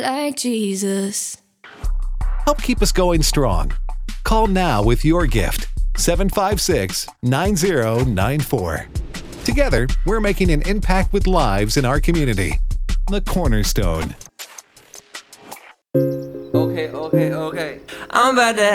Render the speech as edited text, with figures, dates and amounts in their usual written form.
like Jesus. Help keep us going strong. Call now with your gift. 756-9094. Together, we're making an impact with lives in our community. The Cornerstone. Okay. I'm about to